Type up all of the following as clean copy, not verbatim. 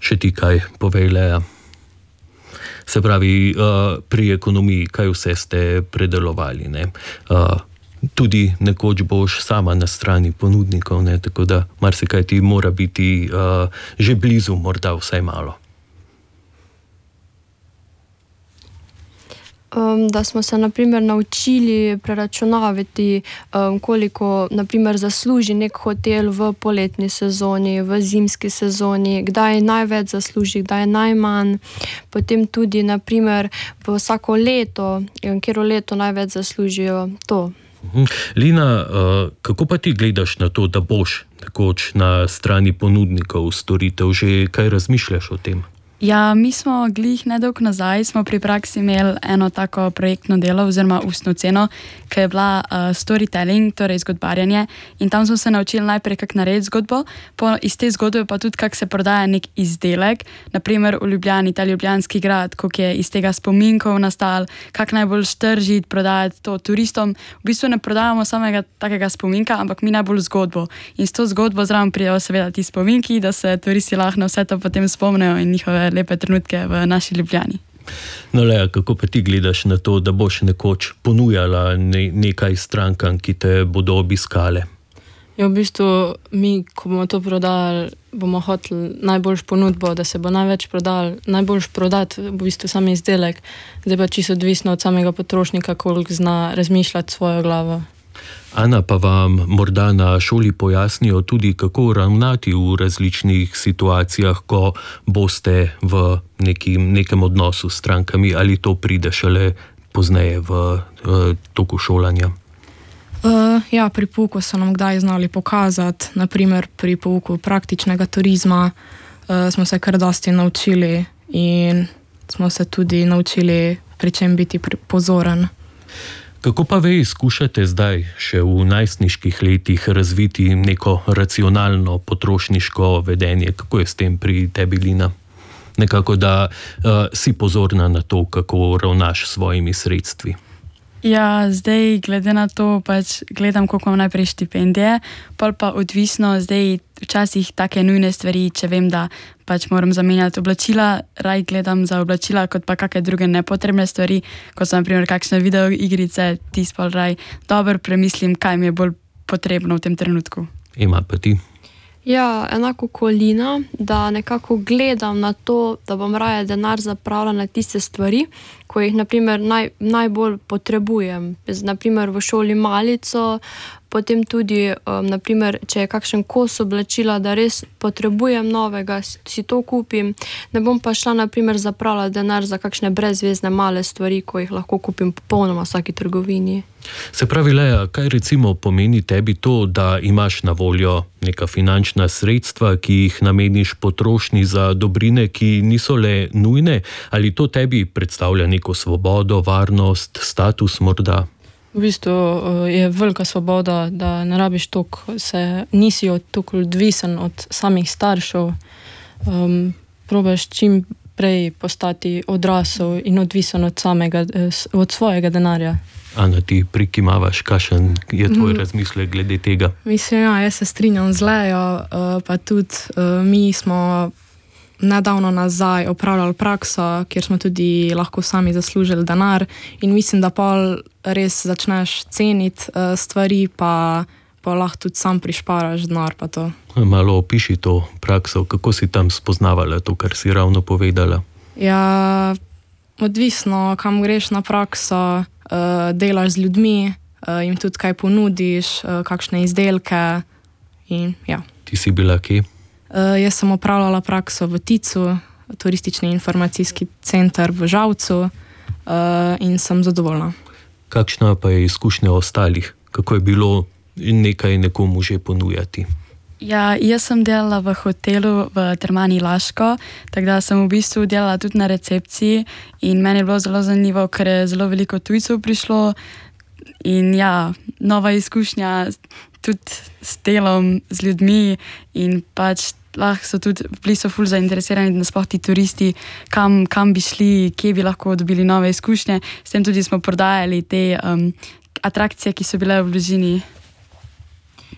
Še ti kaj povej, Lea? Se pravi, pri ekonomiji, kaj vse ste predelovali, ne? Tudi nekoč boš sama na strani ponudnikov, ne? Tako da marsikaj ti mora biti že blizu, morda vsaj malo. Da smo se na primer naučili preračunavati, koliko na primer zasluži nek hotel v poletni sezoni, v zimski sezoni, kdaj največ zasluži, kdaj najmanj. Potem tudi na primer v vsako leto, katero leto največ zaslužijo to. Lina, kako pa ti gledaš na to, da boš nekoč na strani ponudnikov storitev? Že kaj razmišljaš o tem? Ja, mi smo glih nedolgo nazaj, smo pri praksi imeli eno tako projektno delo oziroma ustno ceno, ki je bila storytelling, torej zgodbarjanje, in tam smo se naučili najprej, kako narediti zgodbo, iz te zgodbe pa tudi, kako se prodaja nek izdelek, naprimer v Ljubljani, ta ljubljanski grad, koliko je iz tega spominkov nastal, kako najbolj štržiti, prodajati to turistom. V bistvu ne prodajamo samega takega spominka, ampak mi najbolj zgodbo. In s to zgodbo zraven pridejo seveda ti spominki, da se turisti lahko na vse to potem spomnejo in njihove lepe trenutke v naši Ljubljani. No, Lea, kako pa ti gledaš na to, da boš nekoč ponujala nekaj strankam, ki te bodo obiskale? Ja, v bistvu mi, ko bomo to prodali, bomo hoteli najboljš ponudbo, da se bo največ prodal, najboljš prodati v bistvu sam izdelek. Zdaj pa čisto odvisno od samega potrošnika, koliko zna razmišljati svojo glavo. Ana, pa vam morda na šoli pojasnijo tudi, kako ravnati v različnih situacijah, ko boste v nekem odnosu s strankami, ali to pride šele pozneje v toku šolanja? Ja, pri pouku so nam kdaj znali pokazati, naprimer pri pouku praktičnega turizma smo se kar dosti naučili in smo se tudi naučili, pri čem biti pozoren. Kako pa vi skušate zdaj, še v najstniških letih, razviti neko racionalno potrošniško vedenje? Kako je s tem pri tebi, Lina? Nekako, da si pozorna na to, kako ravnaš s svojimi sredstvi. Ja, zdaj glede na to pač gledam, koliko imam najprej štipendije, pol pa odvisno, zdaj včasih take nujne stvari, če vem, da pač moram zamenjati oblačila, raj gledam za oblačila, kot pa kakšne druge nepotrebne stvari, kot so na primer kakšne videoigrice, pol raj dobro premislim, kaj mi je bolj potrebno v tem trenutku. Ima pa ti? Ja, enako kot Lina, da nekako gledam na to, da bom raje denar zapravila na tiste stvari, ko jih naprimer najbolj potrebujem. Naprimer v šoli malico, potem tudi, naprimer, če je kakšen kos oblačila, da res potrebujem novega, si to kupim. Ne bom pa šla, naprimer, zapravljati denar za kakšne brezvezne male stvari, ko jih lahko kupim popolnoma v vsaki trgovini. Se pravi, Lea, kaj recimo pomeni tebi to, da imaš na voljo neka finančna sredstva, ki jih nameniš potrošnji za dobrine, ki niso le nujne, ali to tebi predstavlja neko svobodo, varnost, status morda? V bistvu je velika svoboda, da ne rabiš toliko, nisi toliko odvisen od samih staršev. Probaš čim prej postati odrasel in odvisen od svojega denarja. Ana, ti prikimavaš, kakšen je tvoj razmislek glede tega? Mislim, ja, jaz se strinjam z Lejo, pa tudi mi smo nedavno nazaj opravljali prakso, kjer smo tudi lahko sami zaslužili denar in mislim, da pol res začneš ceniti stvari, pa lahko tudi sam prišparaš denar pa to. Malo opiši to prakso, kako si tam spoznavala to, kar si ravno povedala? Ja, odvisno, kam greš na prakso, delaš z ljudmi, jim tudi kaj ponudiš, kakšne izdelke in ja. Ti si bila kje? Jaz sem opravljala prakso v Ticu, turistični informacijski center v Žalcu in sem zadovoljna. Kakšna pa je izkušnja ostalih? Kako je bilo nekaj nekomu že ponujati? Ja, jaz sem delala v hotelu v Termani Laško, tako da sem v bistvu delala tudi na recepciji in meni je bilo zelo zanimivo, ker je zelo veliko tujcev prišlo in ja, nova izkušnja tudi s delom, z ljudmi in pač lahko so tudi bili ful zainteresirani, da sploh ti turisti, kam bi šli, kje bi lahko dobili nove izkušnje. S tem tudi smo prodajali te atrakcije, ki so bile v bližini.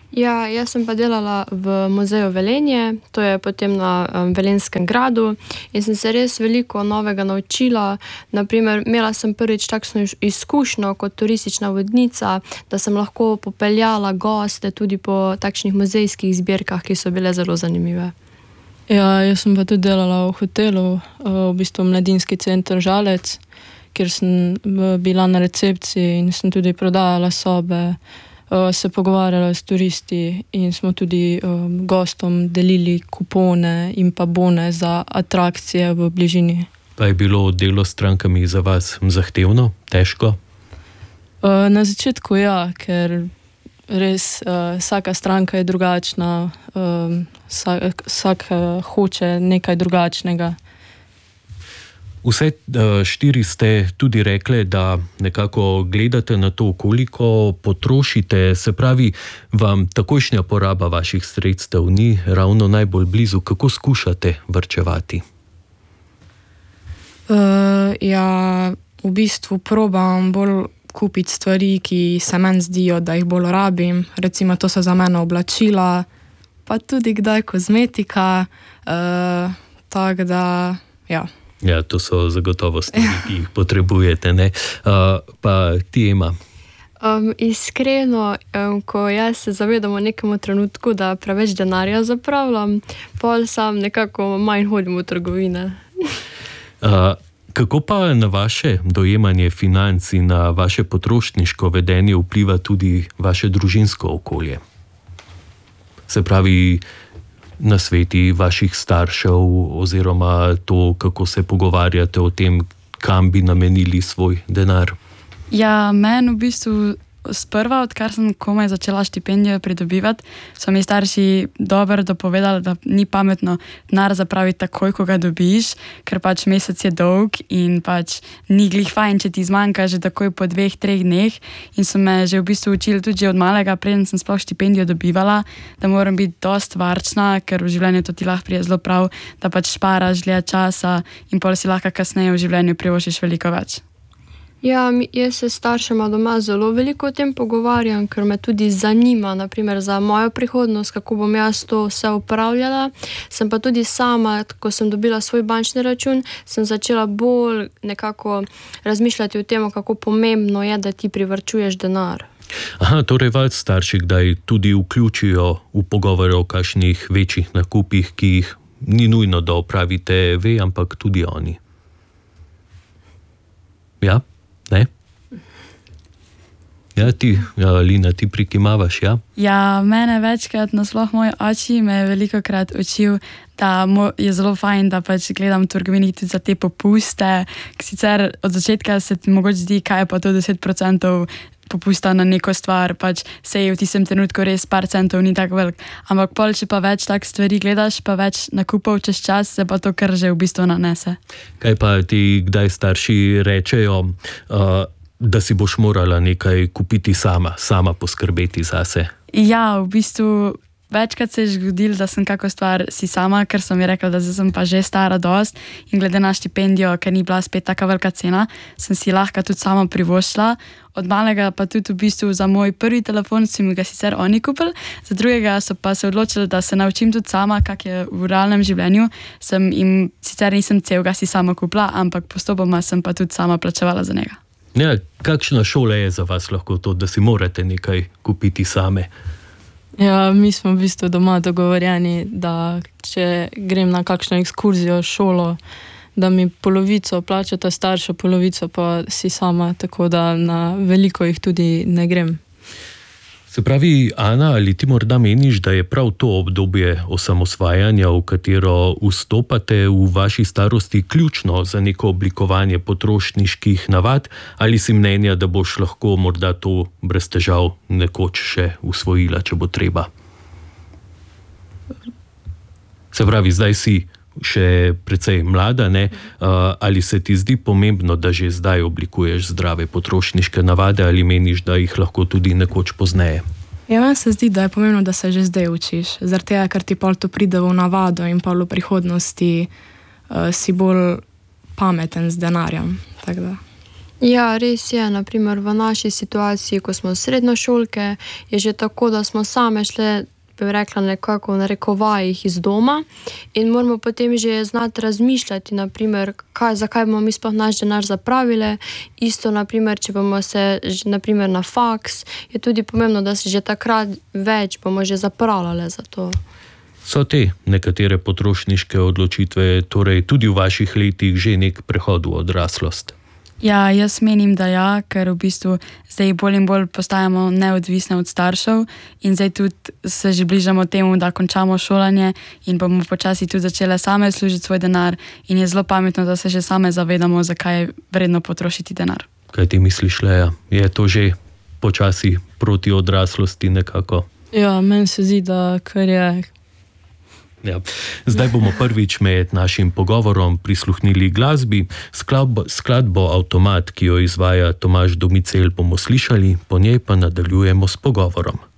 Ja, jaz sem pa delala v muzeju Velenje, to je potem na Velenskem gradu in sem se res veliko novega naučila. Naprimer, imela sem prvič takšno izkušnjo kot turistična vodnica, da sem lahko popeljala goste tudi po takšnih muzejskih zbirkah, ki so bile zelo zanimive. Ja, jaz sem pa tudi delala v hotelu, v bistvu Mladinski center Žalec, kjer sem bila na recepciji in sem tudi prodajala sobe, se pogovarjala s turisti in smo tudi gostom delili kupone in pa bone za atrakcije v bližini. Pa je bilo delo s strankami za vas zahtevno, težko? Na začetku ja, ker res vsaka stranka je drugačna, vsak hoče nekaj drugačnega. Vse 4 ste tudi rekli, da nekako gledate na to, koliko potrošite, se pravi, vam takojšnja poraba vaših sredstev ni ravno najbolj blizu. Kako skušate varčevati? Ja, v bistvu probam bolj kupiti stvari, ki se meni zdijo, da jih bolj rabim. Recimo, to so za mene oblačila, pa tudi kdaj kozmetika, tako da, ja. Ja, to so zagotovo stvari, ki jih potrebujete, ne? Pa ti, Ema? Iskreno, ko jaz se zavedam v nekem trenutku, da preveč denarja zapravljam, pol sam nekako manj hodim v trgovine. Kako pa na vaše dojemanje financ in na vaše potrošniško vedenje vpliva tudi vaše družinsko okolje? Se pravi, nasveti vaših staršev oziroma to, kako se pogovarjate o tem, kam bi namenili svoj denar? Ja, meni v bistvu sprva, odkar sem komaj začela štipendijo pridobivati, so mi starši dobro dopovedali, da ni pametno denar zapraviti takoj, ko ga dobiš, ker pač mesec je dolg in pač ni glih fajn, če ti zmanjka že takoj po 2-3 dneh. In so me že v bistvu učili tudi od malega, preden sem sploh štipendijo dobivala, da moram biti dosti varčna, ker v življenju to ti lahko prije zelo prav, da pač šparaš dlje časa in pol si lahko kasneje v življenju privoščiš veliko več. Ja, jaz se s staršema doma zelo veliko o tem pogovarjam, ker me tudi zanima, naprimer za mojo prihodnost, kako bom jaz to vse upravljala. Sem pa tudi sama, ko sem dobila svoj bančni račun, sem začela bolj nekako razmišljati o tem, kako pomembno je, da ti privarčuješ denar. Aha, torej vas starši kdaj tudi vključijo v pogovore o kakšnih večjih nakupih, ki jih ni nujno, da opravite ve, ampak tudi oni. Ja? Ne? Ja, ti, Lina, ti prikimavaš, ja? Ja, mene večkrat, nasploh moj oči me je velikokrat učil, da je zelo fajn, da pač gledam v trgovini tudi za te popuste, sicer od začetka se ti mogoče zdi, kaj je pa to 10% popusta na neko stvar, pač sej v tistem trenutku res par centov ni tako velik, ampak pol, če pa več tak stvari gledaš, pa več nakupov čez čas, se pa to kar že v bistvu nanese. Kaj pa ti kdaj starši rečejo, da si boš morala nekaj kupiti sama poskrbeti zase? Ja, v bistvu večkrat se je zgodilo, da sem kako stvar si sama, ker sem mi rekla, da zdaj sem pa že stara dost in glede na štipendijo, ker ni bila spet taka velika cena, sem si lahko tudi sama privoščila. Od malega pa tudi v bistvu za moj prvi telefon si mi ga sicer oni kupili, za drugega so pa se odločili, da se naučim tudi sama, kak je v realnem življenju. Sicer nisem celega si sama kupila, ampak postopoma sem pa tudi sama plačevala za njega. Ja, kakšna šola je za vas lahko to, da si morate nekaj kupiti same? Ja, mi smo v bistvu doma dogovorjeni, da če grem na kakšno ekskurzijo šolo, da mi polovico plačata starša, polovico pa si sama, tako da na veliko jih tudi ne grem. Se pravi, Ana, ali ti morda meniš, da je prav to obdobje osamosvajanja, v katero vstopate v vaši starosti, ključno za neko oblikovanje potrošniških navad, ali si mnenja, da boš lahko morda to brez težav nekoč še usvojila, če bo treba? Se pravi, zdaj si še precej mlada, ne? Ali se ti zdi pomembno, da že zdaj oblikuješ zdrave potrošniške navade, ali meniš, da jih lahko tudi nekoč pozneje? Ja, meni se zdi, da je pomembno, da se že zdaj učiš, zaradi tega, ker ti pol to pride v navado in pol v prihodnosti si bolj pameten z denarjem. Ja, res je. Naprimer, v naši situaciji, ko smo srednjošolke, je že tako, da smo same šle, bi rekla, nekako v narekovajih iz doma in moramo potem že znati razmišljati, naprimer, zakaj bomo mi sploh naš denar zapravile. Isto, naprimer, če bomo se naprimer, na faks, je tudi pomembno, da se že takrat več bomo že zapravljale za to. So te nekatere potrošniške odločitve, torej tudi v vaših letih, že nek prehod v odraslost? Ja, jaz menim, da ja, ker v bistvu zdaj bolj in bolj postajamo neodvisne od staršev in zdaj tudi se že bližamo temu, da končamo šolanje in bomo počasi tudi začele same služiti svoj denar in je zelo pametno, da se že same zavedamo, zakaj je vredno potrošiti denar. Kaj ti misliš, Lea? Je to že počasi proti odraslosti nekako? Ja, meni se zdi, da kar je. Ja. Zdaj bomo prvič med našim pogovorom prisluhnili glasbi. Skladbo Avtomat, ki jo izvaja Tomaž Domicel, bomo slišali, po njej pa nadaljujemo s pogovorom.